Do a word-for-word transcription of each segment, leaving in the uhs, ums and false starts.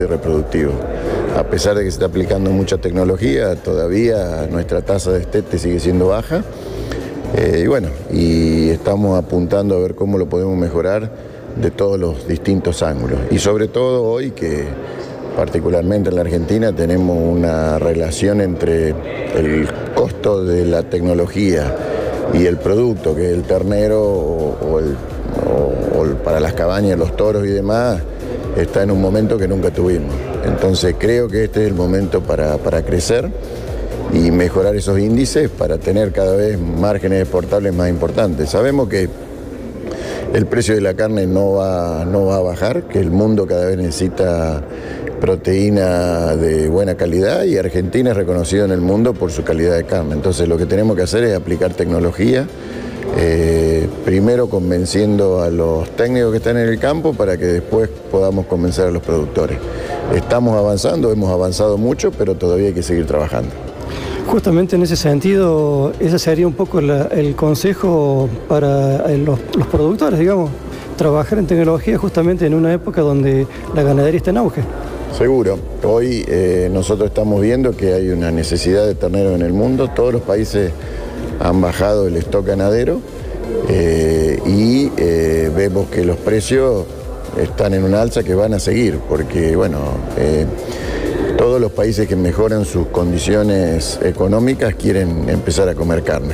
reproductivo. A pesar de que se está aplicando mucha tecnología, todavía nuestra tasa de destete sigue siendo baja. Eh, y bueno, y estamos apuntando a ver cómo lo podemos mejorar de todos los distintos ángulos. Y sobre todo hoy que particularmente en la Argentina tenemos una relación entre el costo de la tecnología y el producto, que es el ternero o, o, el, o, o para las cabañas, los toros y demás, está en un momento que nunca tuvimos. Entonces creo que este es el momento para, para crecer y mejorar esos índices para tener cada vez márgenes exportables más importantes. Sabemos que el precio de la carne no va, no va a bajar, que el mundo cada vez necesita proteína de buena calidad y Argentina es reconocido en el mundo por su calidad de carne. Entonces lo que tenemos que hacer es aplicar tecnología, eh, primero convenciendo a los técnicos que están en el campo para que después podamos convencer a los productores. Estamos avanzando, hemos avanzado mucho, pero todavía hay que seguir trabajando. Justamente en ese sentido, ese sería un poco la, el consejo para los, los productores, digamos, trabajar en tecnología justamente en una época donde la ganadería está en auge. Seguro. Hoy eh, nosotros estamos viendo que hay una necesidad de ternero en el mundo. Todos los países han bajado el stock ganadero eh, y eh, vemos que los precios están en una alza que van a seguir, porque bueno, eh, todos los países que mejoran sus condiciones económicas quieren empezar a comer carne.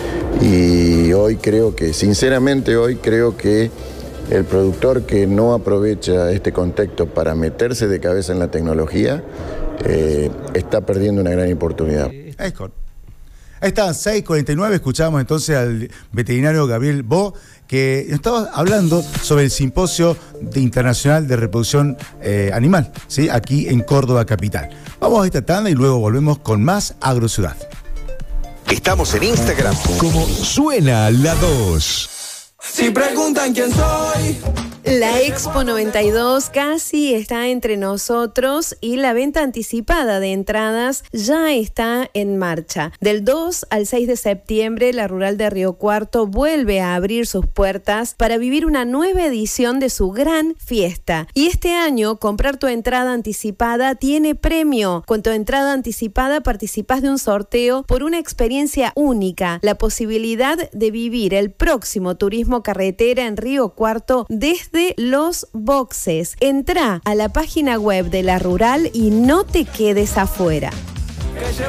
Y hoy creo que, sinceramente hoy creo que el productor que no aprovecha este contexto para meterse de cabeza en la tecnología eh, está perdiendo una gran oportunidad. Ahí están, seis cuarenta y nueve, escuchamos entonces al veterinario Gabriel Bo, que nos estaba hablando sobre el Simposio de Internacional de Reproducción eh, Animal, ¿sí? Aquí en Córdoba capital. Vamos a esta tanda y luego volvemos con más AgroCiudad. Estamos en Instagram como Suena la dos. Si preguntan quién soy. La Expo noventa y dos casi está entre nosotros y la venta anticipada de entradas ya está en marcha. Del dos al seis de septiembre, la Rural de Río Cuarto vuelve a abrir sus puertas para vivir una nueva edición de su gran fiesta. Y este año, comprar tu entrada anticipada tiene premio. Con tu entrada anticipada participas de un sorteo por una experiencia única, la posibilidad de vivir el próximo turismo carretera en Río Cuarto desde de los boxes. Entra a la página web de la Rural y no te quedes afuera.